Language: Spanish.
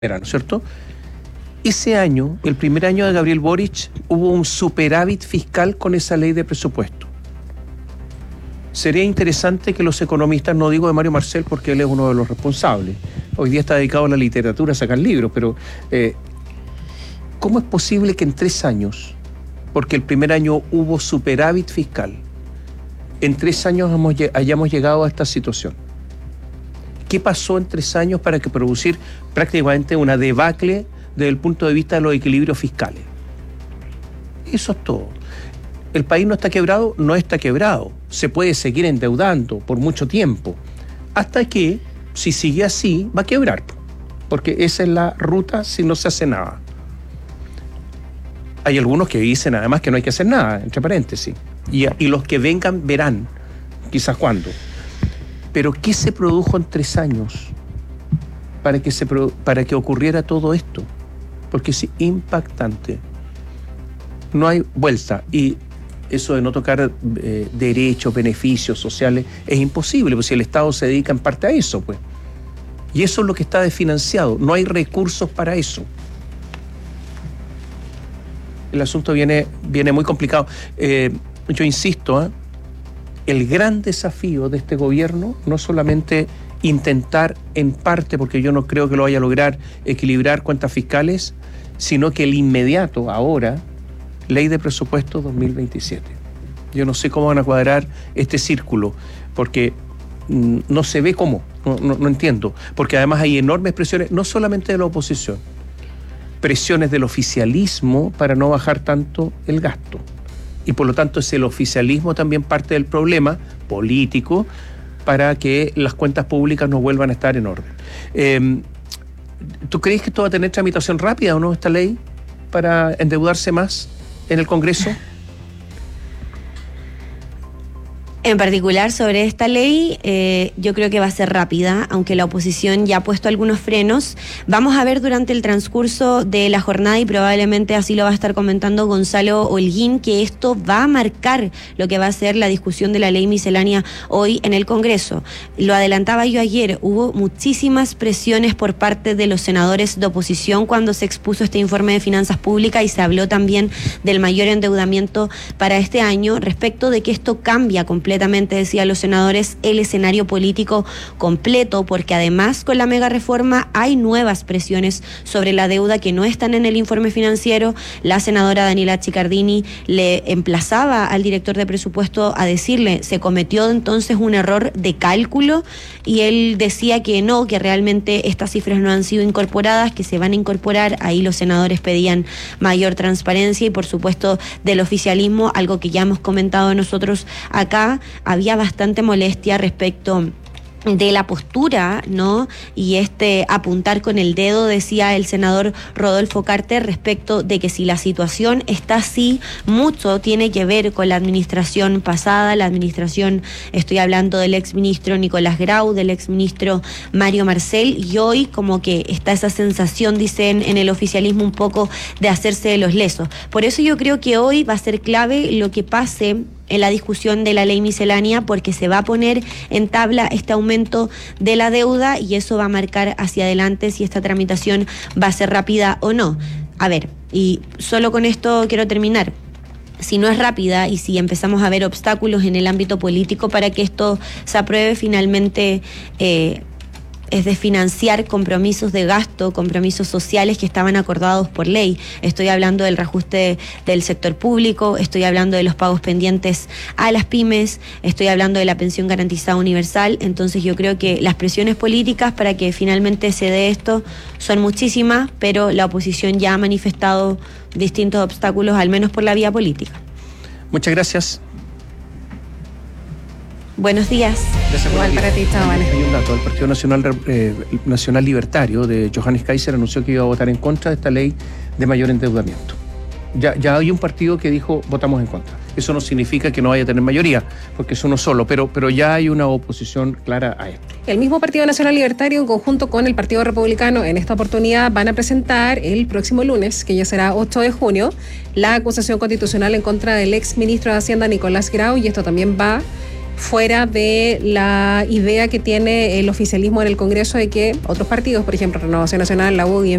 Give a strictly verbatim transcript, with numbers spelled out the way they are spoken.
verano, ¿cierto? Ese año, el primer año de Gabriel Boric, hubo un superávit fiscal con esa ley de presupuesto. Sería interesante que los economistas, no digo de Mario Marcel porque él es uno de los responsables, hoy día está dedicado a la literatura, a sacar libros, pero eh, ¿cómo es posible que en tres años, porque el primer año hubo superávit fiscal, en tres años hemos, hayamos llegado a esta situación? ¿Qué pasó en tres años para que producir prácticamente una debacle desde el punto de vista de los equilibrios fiscales? Eso es todo. ¿El país no está quebrado? No está quebrado. Se puede seguir endeudando por mucho tiempo, hasta que, si sigue así, va a quebrar, porque esa es la ruta si no se hace nada. Hay algunos que dicen además que no hay que hacer nada, entre paréntesis, y, y los que vengan verán, quizás cuándo. Pero ¿qué se produjo en tres años para que, se, para que ocurriera todo esto? Porque es impactante. No hay vuelta. Y eso de no tocar eh, derechos, beneficios sociales, es imposible, pues si el Estado se dedica en parte a eso, pues. Y eso es lo que está desfinanciado. No hay recursos para eso. El asunto viene, viene muy complicado. Eh, yo insisto, ¿eh? El gran desafío de este gobierno no solamente intentar en parte, porque yo no creo que lo vaya a lograr, equilibrar cuentas fiscales, sino que el inmediato, ahora, ley de presupuesto dos mil veintisiete. Yo no sé cómo van a cuadrar este círculo, porque mm, no se ve cómo, no, no, no entiendo, porque además hay enormes presiones, no solamente de la oposición, presiones del oficialismo para no bajar tanto el gasto. Y por lo tanto es el oficialismo también parte del problema político para que las cuentas públicas no vuelvan a estar en orden. Eh, ¿Tú crees que esto va a tener tramitación rápida o no, esta ley, para endeudarse más en el Congreso? En particular sobre esta ley, eh, yo creo que va a ser rápida, aunque la oposición ya ha puesto algunos frenos. Vamos a ver durante el transcurso de la jornada, y probablemente así lo va a estar comentando Gonzalo Holguín, que esto va a marcar lo que va a ser la discusión de la ley miscelánea hoy en el Congreso. Lo adelantaba yo ayer, hubo muchísimas presiones por parte de los senadores de oposición cuando se expuso este informe de finanzas públicas, y se habló también del mayor endeudamiento para este año, respecto de que esto cambia completamente. Completamente, decían los senadores, el escenario político completo, porque además con la mega reforma hay nuevas presiones sobre la deuda que no están en el informe financiero. La senadora Daniela Chiccardini le emplazaba al director de presupuesto a decirle, se cometió entonces un error de cálculo, y él decía que no, que realmente estas cifras no han sido incorporadas, que se van a incorporar. Ahí los senadores pedían mayor transparencia, y por supuesto del oficialismo, algo que ya hemos comentado nosotros acá, había bastante molestia respecto de la postura, ¿no? Y este apuntar con el dedo, decía el senador Rodolfo Carter, respecto de que si la situación está así, mucho tiene que ver con la administración pasada, la administración, estoy hablando del exministro Nicolás Grau, del exministro Mario Marcel, y hoy como que está esa sensación, dicen en el oficialismo, un poco de hacerse de los lesos. Por eso yo creo que hoy va a ser clave lo que pase en la discusión de la ley miscelánea, porque se va a poner en tabla este aumento de la deuda, y eso va a marcar hacia adelante si esta tramitación va a ser rápida o no. A ver, y solo con esto quiero terminar. Si no es rápida y si empezamos a ver obstáculos en el ámbito político para que esto se apruebe, finalmente eh, es de financiar compromisos de gasto, compromisos sociales que estaban acordados por ley. Estoy hablando del reajuste del sector público, estoy hablando de los pagos pendientes a las pymes, estoy hablando de la pensión garantizada universal. Entonces yo creo que las presiones políticas para que finalmente se dé esto son muchísimas, pero la oposición ya ha manifestado distintos obstáculos, al menos por la vía política. Muchas gracias. Buenos días. Gracias. Igual para ti, chavales. Hay un dato, el Partido Nacional, eh, Nacional Libertario de Johannes Kaiser anunció que iba a votar en contra de esta ley de mayor endeudamiento. Ya, ya hay un partido que dijo votamos en contra. Eso no significa que no vaya a tener mayoría, porque es uno solo, pero, pero ya hay una oposición clara a esto. El mismo Partido Nacional Libertario, en conjunto con el Partido Republicano, en esta oportunidad van a presentar el próximo lunes, que ya será ocho de junio, la acusación constitucional en contra del ex ministro de Hacienda Nicolás Grau, y esto también va fuera de la idea que tiene el oficialismo en el Congreso de que otros partidos, por ejemplo Renovación Nacional, la U D I,